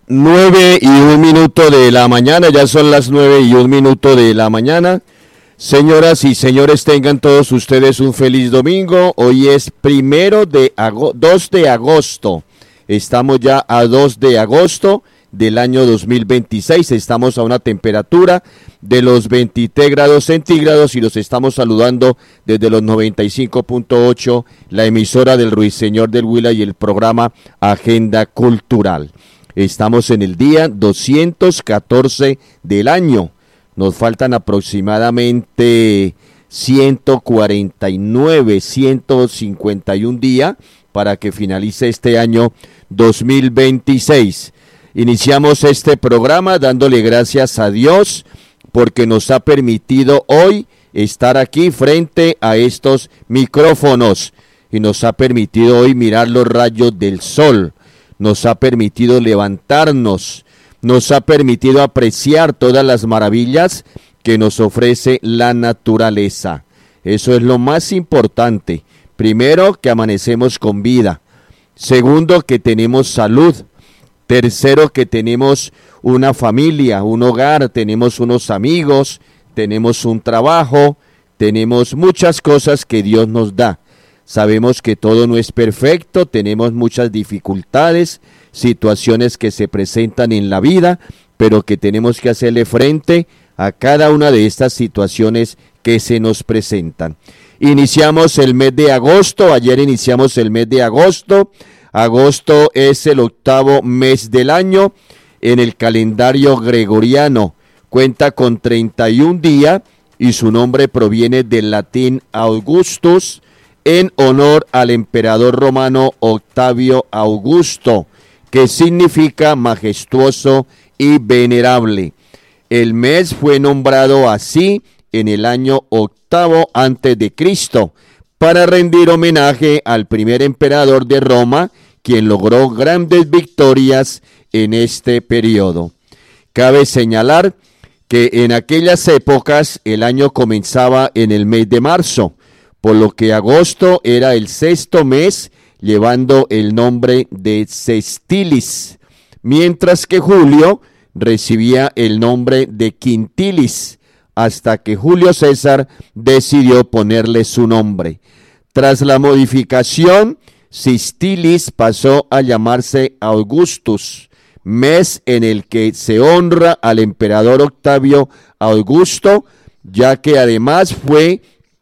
9:01 de la mañana, ya son las 9:01 de la mañana. Señoras y señores, tengan todos ustedes un feliz domingo. Hoy es 2 de agosto. Estamos ya a 2 de agosto del año 2026. Estamos a una temperatura de los 23 grados centígrados y los estamos saludando desde los 95.8, la emisora del Ruiseñor del Huila y el programa Agenda Cultural. Estamos en el día 214 del año. Nos faltan aproximadamente 149, 151 días para que finalice este año 2026. Iniciamos este programa dándole gracias a Dios porque nos ha permitido hoy estar aquí frente a estos micrófonos y nos ha permitido hoy mirar los rayos del sol. Nos ha permitido levantarnos, nos ha permitido apreciar todas las maravillas que nos ofrece la naturaleza. Eso es lo más importante. Primero, que amanecemos con vida. Segundo, que tenemos salud. Tercero, que tenemos una familia, un hogar, tenemos unos amigos, tenemos un trabajo, tenemos muchas cosas que Dios nos da. Sabemos que todo no es perfecto, tenemos muchas dificultades, situaciones que se presentan en la vida, pero que tenemos que hacerle frente a cada una de estas situaciones que se nos presentan. Iniciamos el mes de agosto, ayer iniciamos el mes de agosto. Agosto es el 8º mes del año en el calendario gregoriano. Cuenta con 31 días y su nombre proviene del latín Augustus, en honor al emperador romano Octavio Augusto, que significa majestuoso y venerable. El mes fue nombrado así en el año 8 antes de Cristo, para rendir homenaje al primer emperador de Roma, quien logró grandes victorias en este periodo. Cabe señalar que en aquellas épocas el año comenzaba en el mes de marzo, por lo que agosto era el 6º mes, llevando el nombre de Sextilis, mientras que julio recibía el nombre de Quintilis, hasta que Julio César decidió ponerle su nombre. Tras la modificación, Sextilis pasó a llamarse Augustus, mes en el que se honra al emperador Octavio Augusto, ya que además fue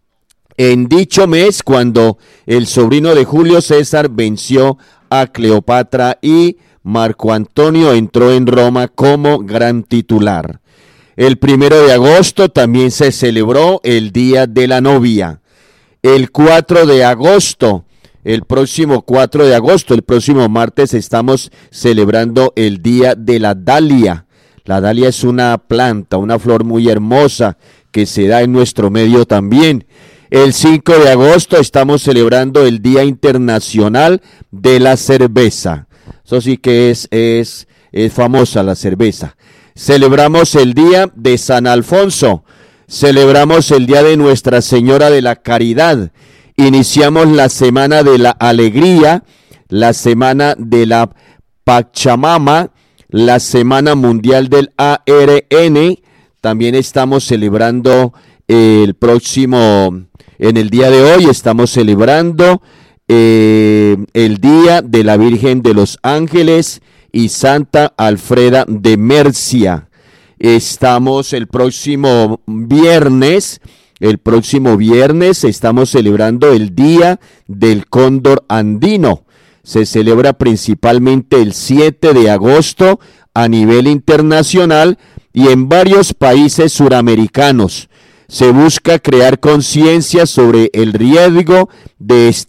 en dicho mes cuando el sobrino de Julio César venció a Cleopatra y Marco Antonio entró en Roma como gran titular. El 1 de agosto también se celebró el Día de la Novia. El 4 de agosto, el próximo 4 de agosto, el próximo martes, estamos celebrando el Día de la Dalia. La dalia es una planta, una flor muy hermosa que se da en nuestro medio también. El 5 de agosto estamos celebrando el Día Internacional de la Cerveza. Eso sí que es famosa la cerveza. Celebramos el Día de San Alfonso. Celebramos el Día de Nuestra Señora de la Caridad. Iniciamos la Semana de la Alegría, la Semana de la Pachamama, la Semana Mundial del ARN. También estamos celebrando en el día de hoy estamos celebrando el Día de la Virgen de los Ángeles y Santa Alfreda de Mercia. Estamos el próximo viernes estamos celebrando el Día del Cóndor Andino. Se celebra principalmente el 7 de agosto a nivel internacional y en varios países suramericanos. Se busca crear conciencia sobre el riesgo de